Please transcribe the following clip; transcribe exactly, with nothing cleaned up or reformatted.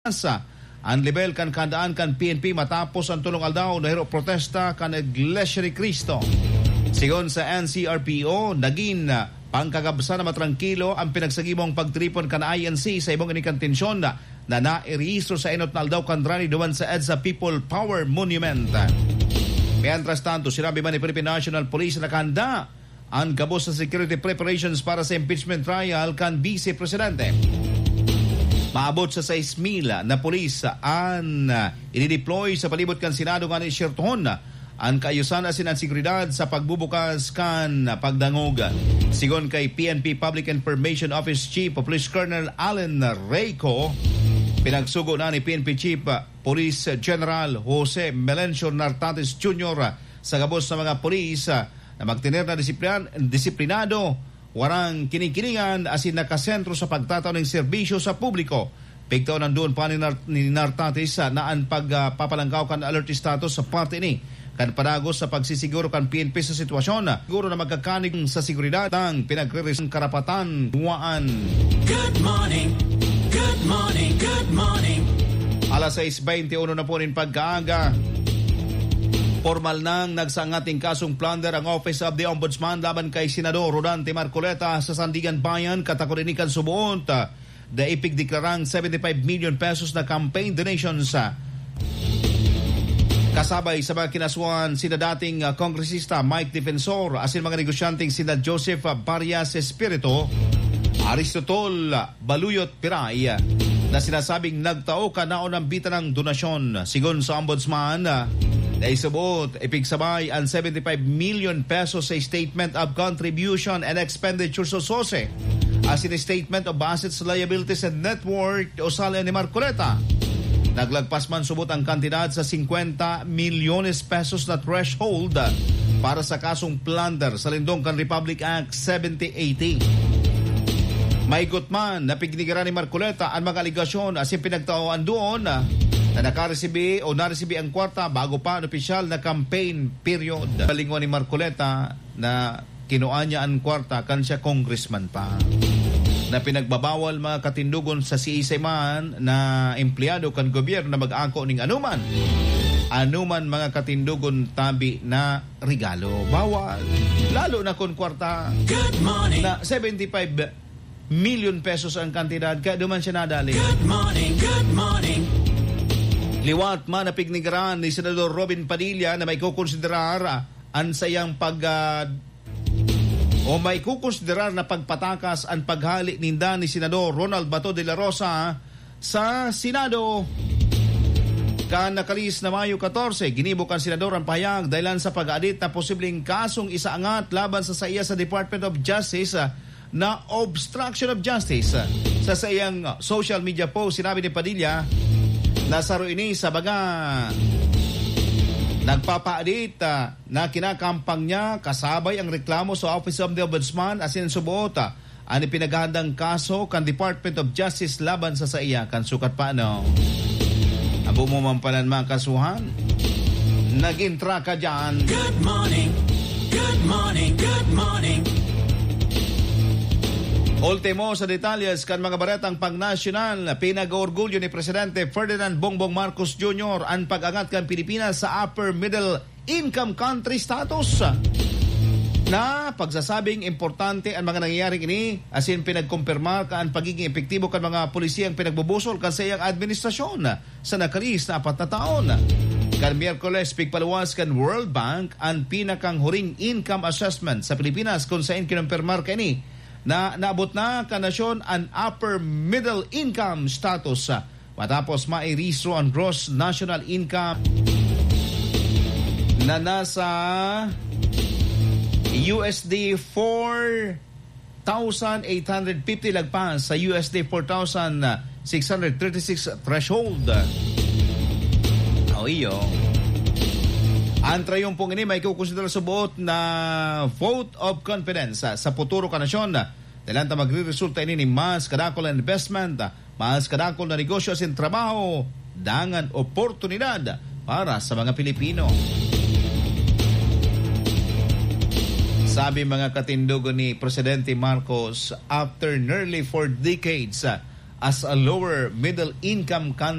sa ang level kan kandaan kan P N P matapos ang tulong aldaw na hero protesta kan Iglesia ni Cristo. Sigon sa N C R P O, naging pangkagabsa na matrangkilo ang pinagsagimong pagtripon kan I N C sa ibang inikan tensyon na na nairehistro sa enot na aldaw kan rani duman sa EDSA People Power Monument. Mientras tanto, sinabi man ni Philippine National Police na kanda ang gabos sa security preparations para sa impeachment trial kan Vice Presidente. Maabot sa sais mil na pulis ang uh, inideploy sa palibot kan Senado nga ni Shertohon ang kaayusan asin ang seguridad sa pagbubukas kan pagdangog. Sigon kay P N P Public Information Office Chief Police Colonel Allen Reyco, pinagsugo na ni P N P Chief Police General Jose Melencio Nartates Junior sa gabos sa mga pulis na magtiner na disiplin, disiplinado, warang kinikiningan asin nakasentro sa pagtataw ng serbisyo sa publiko. Pigtaw nandoon pa ni, Nar- ni Nartates na ang pagpapalanggaw kan alert status sa parte ni kan padagos sa pagsisiguro kan P N P sa sitwasyon. Siguro na magkakanig sa seguridad ang pinagre-resong karapatan buwaan. Good morning, good morning, good morning. Alas sais twenty-one na po rin pagkaaga. Formal nang nagsangating kasong plunder ang Office of the Ombudsman laban kay Senador Rodante Marcoleta sa Sandigan Bayan, katakurikan subuot da ipigdeklarang seventy-five million pesos na campaign donations. Kasabay sa mga kinasuhan sina dating uh, kongresista Mike Defensor asin mga negosyanteng sina Joseph Barrias Espirito, Aristotol Baluyot Piray na sinasabing nagtao ka naon ang bita ng donasyon. Sigon sa Ombudsman, na isabot, ipigsabay ang seventy-five million pesos sa Statement of Contribution and Expenditures o S O S E as in a Statement of Assets, Liabilities and Net Worth o sala ni Marcoleta. Naglagpas man subot ang kantidad sa fifty milyones pesos na threshold para sa kasong plunder sa lindong kan Republic Act seventy eighty. Maigot man na pignigaran ni Marcoleta ang mga aligasyon as in pinagtauan doon na nakaresibi o naresibi ang kwarta bago pa ang opisyal na campaign period. Balingwa ni Marcoleta na kinuan niya ang kwarta kan siya congressman pa. Na pinagbabawal mga katindugon sa C I S man na empleyado kan gobyerno na mag-ako ning anuman. Anuman mga katindugon tabi na regalo. Bawal. Lalo na kun kwarta. Good morning. Na seventy-five million pesos ang kantidad kaya duman siya nadali. Good morning, good morning. Liwat man na pignigaran ni Senador Robin Padilla na may kukonsiderar ang sayang pag uh, o may kukonsiderar na pagpatakas ang paghali ninda ni Senador Ronald Bato de la Rosa sa Senado. Kan nakalis na Mayo fourteen, ginibok ang Senador ang pahayag dahilan sa pag-audit na posibleng kasong isaangat laban sa saiya sa Department of Justice na obstruction of justice. Sa sayang social media post, sinabi ni Padilla, nasaro ini sa baga nagpapa-edit uh, na kinakampang niya kasabay ang reklamo sa Office of the Ombudsman asin subuot uh, ang pinaghahandang kaso kan Department of Justice laban sa saiya kan sukat pa no. Abo mo man pala mga kasuhan nag-intra ka dyan. Good morning, good morning, good morning. Ultimo sa detalles kan mga baretang pang-nasyonal, pinag-orgulyo ni Presidente Ferdinand Bongbong Marcos Junior ang pag-angat kan Pilipinas sa upper middle income country status. Na pagsasabing importante ang mga nangyayaring ini asin pinagkumpirma ka ang pagiging epektibo kan mga pulisiyang pinagbubusol kan sa iyang administrasyon sa nakalis na apat na taon. Kan Miyerkules, pigpaluwas kan World Bank ang pinakang huring income assessment sa Pilipinas kung saan kinumpirmar ka ini na naabot na kanasyon ang upper middle income status matapos mairehistro ang gross national income na nasa U S D four thousand eight hundred fifty lagpas sa U S D four thousand six hundred thirty-six threshold. O iyo. Ang trayumpong ini may kukonsidera subuot na vote of confidence sa futuro kanasyon. Dalanta magre-resulta ini ni mas kadakol na investment, mas kadakol na negosyo asin trabaho, dangan oportunidad para sa mga Pilipino. Sabi mga katindugo ni Presidente Marcos, after nearly four decades as a lower middle income country